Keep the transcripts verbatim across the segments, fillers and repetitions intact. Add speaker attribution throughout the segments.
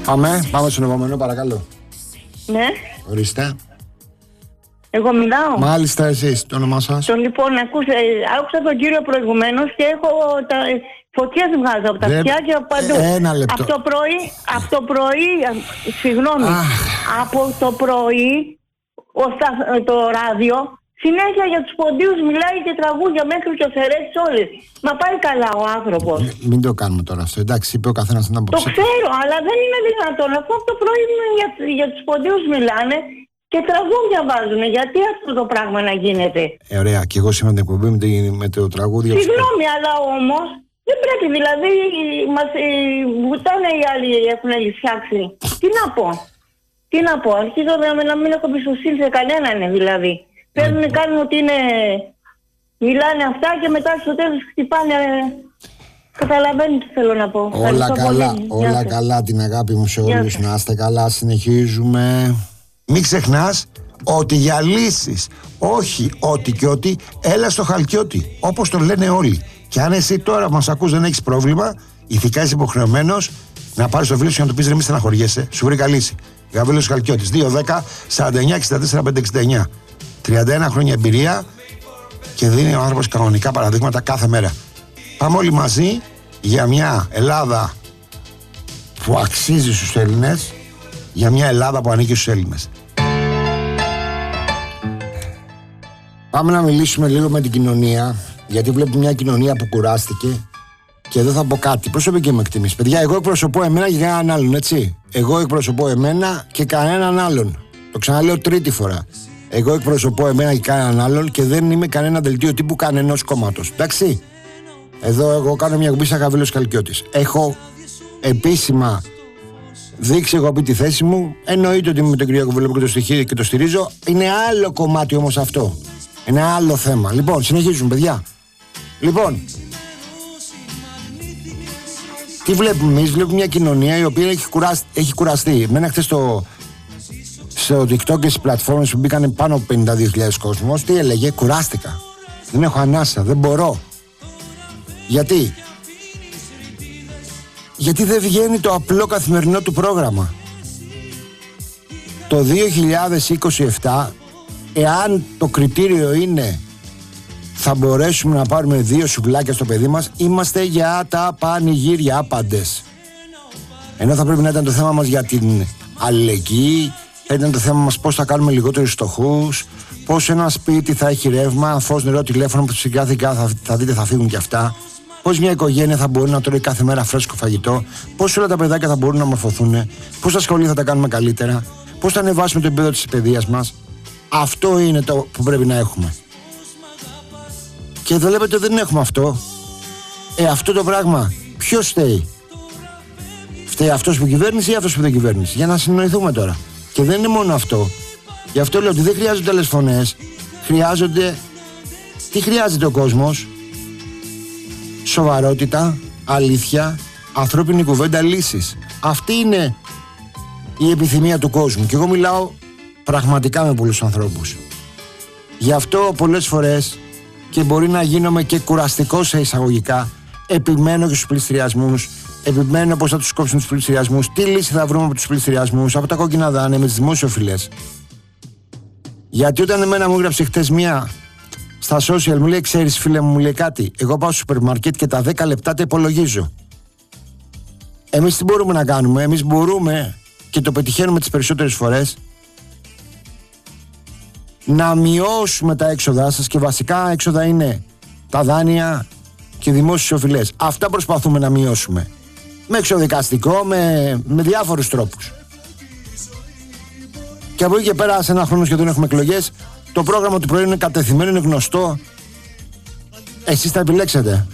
Speaker 1: Πάμε, πάμε στον επόμενο, παρακαλώ.
Speaker 2: Ναι.
Speaker 1: Ορίστε.
Speaker 2: Εγώ μιλάω.
Speaker 1: Μάλιστα, εσείς, το όνομά σας.
Speaker 2: Το λοιπόν, ακούσε, άκουσα τον κύριο προηγουμένως και έχω τα, φωτιές βγάζω από τα
Speaker 1: Δεν...
Speaker 2: αυτιά και από παντού.
Speaker 1: Ένα λεπτό.
Speaker 2: Από το πρωί, από το πρωί, συγγνώμη,
Speaker 1: Αχ.
Speaker 2: από το πρωί ως τα, το ράδιο, συνέχεια για τους ποντίους μιλάει και τραγούδια μέχρι και ο Θερές όλες. Μα πάει καλά ο άνθρωπος.
Speaker 1: Μην, μην το κάνουμε τώρα αυτό, εντάξει, είπε ο καθένας να
Speaker 2: Το
Speaker 1: απόψε.
Speaker 2: ξέρω, αλλά δεν είναι δυνατόν. Αυτό από το πρωί για, για τους ποντίους μιλάνε και τραγούδια βάζουν. Γιατί αυτό το πράγμα να γίνεται?
Speaker 1: Ε, ωραία, και εγώ σήμερα την εκπομπή με, με το τραγούδι.
Speaker 2: Συγγνώμη, αλλά όμως δεν πρέπει, δηλαδή μας ε, βουτάνε οι άλλοι, έχουν λυσιάξει. Τι να πω, τι να πω, αρχίζω να, να μην έχω εμπιστοσύνη σε κανέναν δηλαδή. Παίρνουν, κάνουν ότι είναι, μιλάνε αυτά και μετά στο τέλος χτυπάνε. Καταλαβαίνετε τι θέλω να πω.
Speaker 1: Όλα καλά,
Speaker 2: πολύ.
Speaker 1: όλα καλά, την αγάπη μου σε όλους, να είστε καλά, συνεχίζουμε. Μην ξεχνάς ότι για λύσεις, όχι ότι και ότι, έλα στο Χαλκιώτη, όπως το λένε όλοι. Και αν εσύ τώρα που μας ακούς δεν έχεις πρόβλημα, ηθικά είσαι υποχρεωμένος να πάρεις το φίλο σου και να του πεις ρε μη στεναχωριέσαι, σου βρήκα λύση. Γαβρίλος Χαλκιώτης, δύο δέκα σαράντα εννιά εξήντα τέσσερα πεντακόσια εξήντα εννιά. τριάντα ένα χρόνια εμπειρία και δίνει ο άνθρωπος κανονικά παραδείγματα κάθε μέρα. Πάμε όλοι μαζί για μια Ελλάδα που αξίζει στους Έλληνες, για μια Ελλάδα που ανήκει στους Έλληνες. Πάμε να μιλήσουμε λίγο με την κοινωνία, γιατί βλέπουμε μια κοινωνία που κουράστηκε. Και εδώ θα πω κάτι, προσωπική μου εκτίμηση. Παιδιά, εγώ εκπροσωπώ εμένα και κανέναν άλλον, έτσι. Εγώ εκπροσωπώ εμένα και κανέναν άλλον. Το ξαναλέω τρίτη φορά. Εγώ εκπροσωπώ εμένα και κανέναν άλλον και δεν είμαι κανένα δελτίο τύπου κανενός κόμματος. Εντάξει. Εδώ εγώ κάνω μια εκπομπή σαν Γαβρίλος Χαλκιώτης. Έχω επίσημα δείξει εγώ πει τη θέση μου. Εννοείται ότι με τον κύριο Κουβελόπουλο και το στοιχείο και το στηρίζω. Είναι άλλο κομμάτι όμως αυτό. Είναι άλλο θέμα. Λοιπόν, συνεχίζουμε, παιδιά. Λοιπόν, τι βλέπουμε εμείς? Βλέπουμε μια κοινωνία η οποία έχει κουραστεί. Έχει κουραστεί. Εμένα χθες στο, στο TikTok και στις πλατφόρμες που μπήκαν πάνω από πενήντα δύο χιλιάδες κόσμος, τι έλεγε? Κουράστηκα. Δεν έχω ανάσα. Δεν μπορώ. Γιατί? Γιατί δεν βγαίνει το απλό καθημερινό του πρόγραμμα. Το δύο χιλιάδες είκοσι επτά, εάν το κριτήριο είναι θα μπορέσουμε να πάρουμε δύο σουβλάκια στο παιδί μας, είμαστε για τα πανηγύρια άπαντες. Ενώ θα πρέπει να ήταν το θέμα μας για την αλληλεγγύη, θα ήταν το θέμα μας πώς θα κάνουμε λιγότερους φτωχούς, πώς ένα σπίτι θα έχει ρεύμα, φως, νερό, τηλέφωνο που σιγά σιγά θα, θα δείτε θα φύγουν και αυτά, πώς μια οικογένεια θα μπορεί να τρώει κάθε μέρα φρέσκο φαγητό, πώς όλα τα παιδάκια θα μπορούν να μορφωθούν, πώς τα σχολεία θα τα κάνουμε καλύτερα, πώς θα ανεβάσουμε το επίπεδο της παιδείας μας. Αυτό είναι το που πρέπει να έχουμε. Και εδώ βλέπετε δεν έχουμε αυτό. Ε, αυτό το πράγμα ποιος φταίει? Φταίει αυτός που κυβέρνησε ή αυτός που δεν κυβέρνησε? Για να συνοηθούμε τώρα. Και δεν είναι μόνο αυτό. Γι' αυτό λέω ότι δεν χρειάζονται άλλες φωνές. Χρειάζονται... Τι χρειάζεται ο κόσμος? Σοβαρότητα, αλήθεια, ανθρώπινη κουβέντα, λύσεις. Αυτή είναι η επιθυμία του κόσμου. Και εγώ μιλάω πραγματικά με πολλούς ανθρώπους. Γι' αυτό πολλές φορές, και μπορεί να γίνομαι και κουραστικός σε εισαγωγικά, επιμένω και στους πληστηριασμούς, επιμένω πως θα τους κόψουν τους πληστηριασμούς, τι λύση θα βρούμε από τους πληστηριασμούς, από τα κόκκινα δάνεια, με τις δημόσιοφυλές. Γιατί όταν εμένα μου έγραψε χτες μία στα social, μου λέει, ξέρεις φίλε μου, μου λέει κάτι, εγώ πάω στο σούπερ μάρκετ και τα δέκα λεπτά τα υπολογίζω. Εμείς τι μπορούμε να κάνουμε? Εμείς μπορούμε, και το πετυχαίνουμε τις περισσότερες φορές, να μειώσουμε τα έξοδά σας, και βασικά έξοδα είναι τα δάνεια και οι δημόσιες οφειλές. Αυτά προσπαθούμε να μειώσουμε. Με εξοδικαστικό, με, με διάφορους τρόπους. Και από εκεί και πέρα, σε ένα χρόνο σχεδόν έχουμε εκλογές. Το πρόγραμμα του πρωί είναι κατευθυμένο, είναι γνωστό. Εσείς θα επιλέξετε.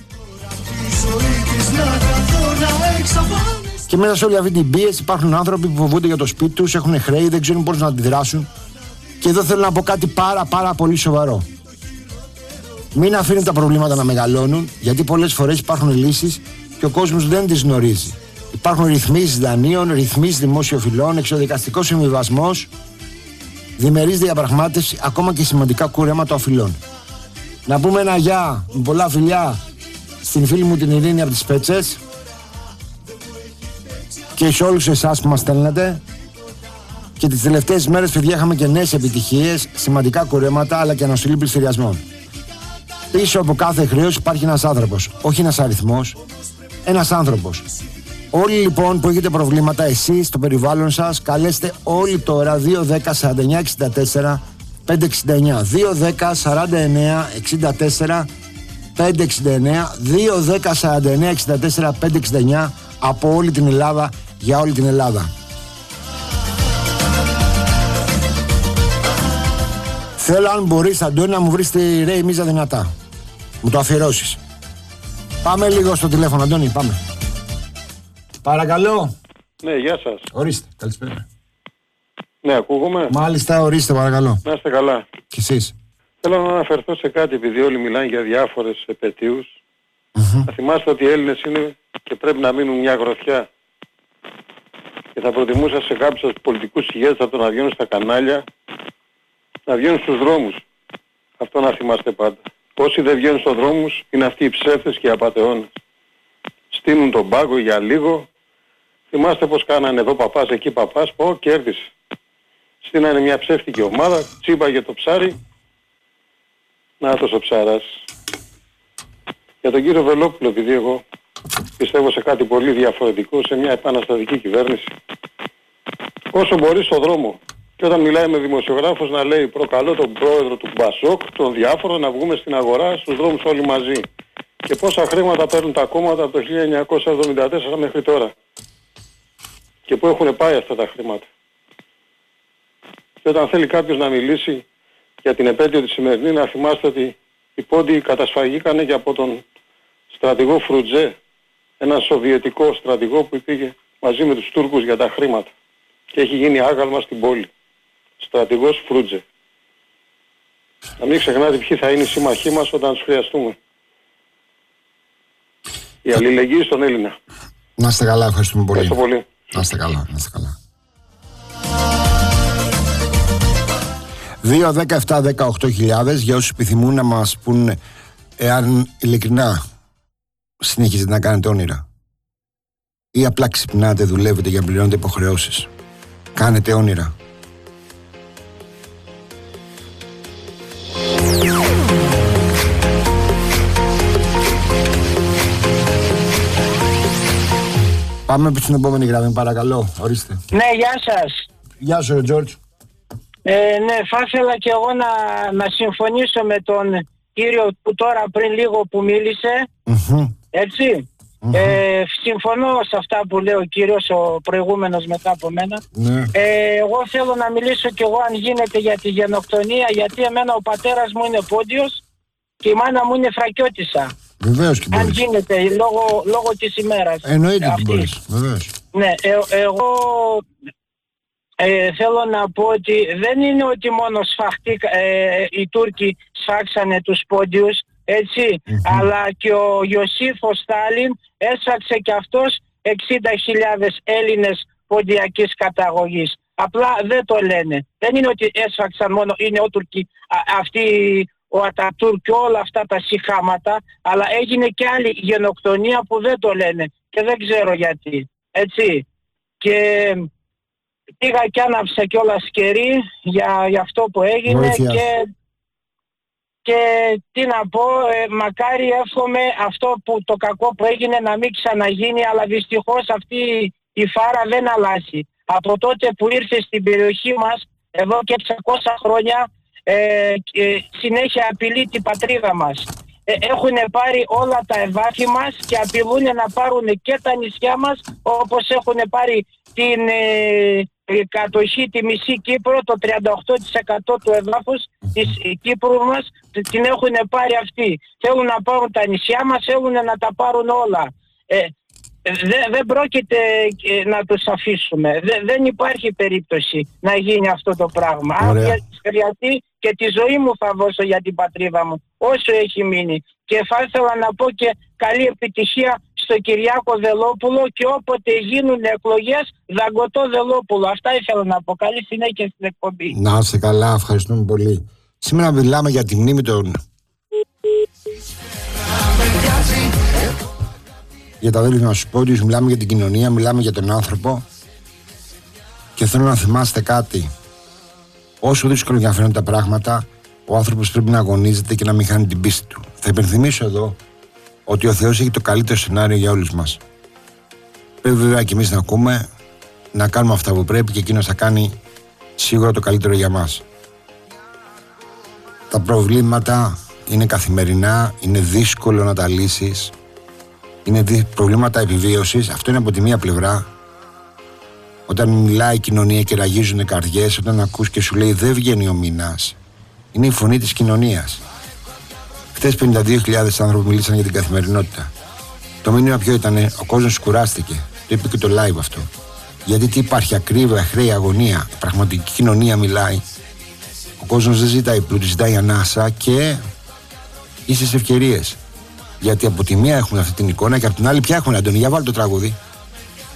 Speaker 1: Και μέσα σε όλη αυτή την πίεση υπάρχουν άνθρωποι που φοβούνται για το σπίτι τους, έχουν χρέη, δεν ξέρουν πώς να αντιδράσουν. Και εδώ θέλω να πω κάτι πάρα πάρα πολύ σοβαρό. Μην αφήνετε τα προβλήματα να μεγαλώνουν, γιατί πολλές φορές υπάρχουν λύσεις και ο κόσμος δεν τις γνωρίζει. Υπάρχουν ρυθμίσεις δανείων, ρυθμίσεις δημόσιοφυλών, εξοδικαστικός συμβιβασμός, διμερής διαπραγμάτευση, ακόμα και σημαντικά κούρεματα οφειλών. Να πούμε ένα γεια με πολλά φιλιά στην φίλη μου την Ειρήνη από τις Πέτσες. και σε όλους εσάς που μας στέλνετε. Και τις τελευταίες μέρες, παιδιά, είχαμε και νέες επιτυχίες, σημαντικά κουρέματα αλλά και αναστολή πληστηριασμών. Πίσω από κάθε χρέος υπάρχει ένας άνθρωπος, όχι ένας αριθμός, ένας άνθρωπος. Όλοι λοιπόν που έχετε προβλήματα, εσείς στο περιβάλλον σας, καλέστε όλοι τώρα δύο δέκα σαράντα εννιά εξήντα τέσσερα πεντακόσια εξήντα εννιά. δύο δέκα σαράντα εννιά εξήντα τέσσερα πεντακόσια εξήντα εννιά. δύο δέκα σαράντα εννιά εξήντα τέσσερα πεντακόσια εξήντα εννιά από όλη την Ελλάδα, για όλη την Ελλάδα. Θέλω, αν μπορείς, Αντώνη, να μου βρεις τη Ρέι Μίζα δυνατά. Μου το αφιερώσεις. Πάμε λίγο στο τηλέφωνο, Αντώνη, πάμε. Παρακαλώ.
Speaker 3: Ναι, γεια σας.
Speaker 1: Ορίστε, καλησπέρα.
Speaker 3: Ναι, ακούγομαι.
Speaker 1: Μάλιστα, ορίστε, παρακαλώ.
Speaker 3: Να είστε καλά.
Speaker 1: Κι εσείς.
Speaker 3: Θέλω να αναφερθώ σε κάτι, επειδή όλοι μιλάνε για διάφορες επετείους. Mm-hmm. Θα θυμάστε ότι οι Έλληνες είναι και πρέπει να μείνουν μια γροθιά. Και θα προτιμούσα σε κάποιους από τους πολιτικούς ηγέτες από το να βγαίνουν στα κανάλια, να βγαίνουν στους δρόμους. Αυτό να θυμάστε πάντα. Όσοι δεν βγαίνουν στους δρόμους είναι αυτοί οι ψεύτες και οι απατεώνες. Στείνουν τον πάγκο για λίγο. Θυμάστε πως κάνανε εδώ παπάς, εκεί παπάς, πω κέρδισε. Στείνανε μια ψεύτικη ομάδα, τσίπαγε το ψάρι. Νάτος ο ψάρας. Για τον κύριο Βελόπουλο, επειδή εγώ πιστεύω σε κάτι πολύ διαφορετικό, σε μια επαναστατική κυβέρνηση. Όσο μπορεί στον δρόμο. Και όταν μιλάει με δημοσιογράφος να λέει προκαλώ τον πρόεδρο του Μπασόκ, τον διάφορο, να βγούμε στην αγορά, στους δρόμους όλοι μαζί. Και πόσα χρήματα παίρνουν τα κόμματα από το χίλια εννιακόσια εβδομήντα τέσσερα μέχρι τώρα. Και πού έχουν πάει αυτά τα χρήματα. Και όταν θέλει κάποιος να μιλήσει για την επέτειο τη σημερινή, να θυμάστε ότι οι πόντιοι κατασφαγήκανε και από τον στρατηγό Φρουτζέ, ένα σοβιετικό στρατηγό που πήγε μαζί με τους Τούρκους για τα χρήματα. Και έχει γίνει άγαλμα στην πόλη. Στρατηγός Φρουτζέ. Να μην ξεχνάτε ποιοι θα είναι οι σύμμαχοί μας όταν τους χρειαστούμε. Η αλληλεγγύη στον Έλληνα.
Speaker 1: Να είστε καλά, ευχαριστούμε πολύ.
Speaker 3: Ευχαριστώ πολύ.
Speaker 1: Να είστε καλά, να είστε καλά. δύο, δέκα, επτά, δεκαοκτώ χιλιάδες για όσους επιθυμούν να μας πούν εάν ειλικρινά συνεχίζετε να κάνετε όνειρα ή απλά ξυπνάτε, δουλεύετε για να πληρώνετε υποχρεώσεις. Κάνετε όνειρα. Πάμε στην επόμενη γραμμή, παρακαλώ. Ορίστε.
Speaker 4: Ναι, γεια σας.
Speaker 1: Γεια σου, ρε Τζόρτζ.
Speaker 4: Ε, ναι, θα ήθελα και εγώ να, να συμφωνήσω με τον κύριο που τώρα πριν λίγο που μίλησε. Mm-hmm. Έτσι. Mm-hmm. Ε, συμφωνώ σε αυτά που λέει ο κύριος, ο προηγούμενος μετά από μένα. Mm-hmm. Ε, εγώ θέλω να μιλήσω κι εγώ αν γίνεται για τη γενοκτονία, γιατί εμένα ο πατέρας μου είναι πόντιος και η μάνα μου είναι φρακιώτισσα.
Speaker 1: Βεβαίως και μπορείς.
Speaker 4: Αν γίνεται, λόγω, λόγω της ημέρας.
Speaker 1: Εννοείται ότι μπορείς, βεβαίως.
Speaker 4: Ναι, ε, εγώ ε, θέλω να πω ότι δεν είναι ότι μόνο σφαχτή, ε, οι Τούρκοι σφάξανε τους πόντιους, έτσι, mm-hmm. αλλά και ο Ιωσήφ ο Στάλιν έσφαξε και αυτός εξήντα χιλιάδες Έλληνες ποντιακής καταγωγής. Απλά δεν το λένε. Δεν είναι ότι έσφαξαν μόνο, είναι ο Τουρκοι, αυτοί, ο Ατατούρκ και όλα αυτά τα συχάματα, αλλά έγινε και άλλη γενοκτονία που δεν το λένε και δεν ξέρω γιατί. Έτσι. Και πήγα και άναψα κιόλας κερί για, για αυτό που έγινε. και, και τι να πω, ε, μακάρι εύχομαι αυτό που το κακό που έγινε να μην ξαναγίνει, αλλά δυστυχώς αυτή η φάρα δεν αλλάζει. Από τότε που ήρθε στην περιοχή μας, εδώ και εξακόσια χρόνια, ε, ε, συνέχεια απειλεί την πατρίδα μας. Ε, έχουν πάρει όλα τα εδάφη μας και απειλούν να πάρουν και τα νησιά μας, όπως έχουν πάρει την ε, κατοχή, τη μισή Κύπρο, το τριάντα οκτώ τοις εκατό του εδάφους της Κύπρου μας την έχουν πάρει αυτοί. Θέλουν να πάρουν τα νησιά μας, θέλουν να τα πάρουν όλα. Ε, Δεν δε πρόκειται ε, να τους αφήσουμε. Δε, δεν υπάρχει περίπτωση να γίνει αυτό το πράγμα. Αν χρειαστεί και τη ζωή μου θα δώσω για την πατρίδα μου, όσο έχει μείνει. Και θα ήθελα να πω και καλή επιτυχία στο Κυριάκο Βελόπουλο και όποτε γίνουν εκλογές, δαγκωτό Βελόπουλο. Αυτά ήθελα να πω. Καλή συνέχεια στην εκπομπή.
Speaker 1: Να είστε καλά, ευχαριστούμε πολύ. Σήμερα μιλάμε για τη μνήμη των για τα αδέλφια μας τους πόντιους, μιλάμε για την κοινωνία, μιλάμε για τον άνθρωπο. Και θέλω να θυμάστε κάτι. Όσο δύσκολο και να φαίνονται τα πράγματα, ο άνθρωπος πρέπει να αγωνίζεται και να μην χάνει την πίστη του. Θα υπενθυμίσω εδώ ότι ο Θεός έχει το καλύτερο σενάριο για όλους μας. Πρέπει βέβαια και εμείς να ακούμε, να κάνουμε αυτά που πρέπει και εκείνος θα κάνει σίγουρα το καλύτερο για μας. Τα προβλήματα είναι καθημερινά, είναι δύσκολο να τα λύσεις, είναι δι... προβλήματα επιβίωσης. Αυτό είναι από τη μία πλευρά. Όταν μιλάει η κοινωνία και ραγίζουν καρδιές, όταν ακούς και σου λέει δεν βγαίνει ο μήνας, είναι η φωνή της κοινωνίας. Χθες πενήντα δύο χιλιάδες άνθρωποι μίλησαν για την καθημερινότητα. Το μήνυμα ποιο ήτανε? Ο κόσμος κουράστηκε. Το είπε και το live αυτό. Γιατί τι υπάρχει? Ακρίβεια, χρέη, αγωνία. Η πραγματική κοινωνία μιλάει. Ο κόσμος δεν ζητάει πλούτη, ζητάει ανάσα και ίσες ευκαιρίες. Γιατί από τη μία έχουμε αυτή την εικόνα και από την άλλη πια έχουμε, Αντώνη, για βάλει το τραγούδι.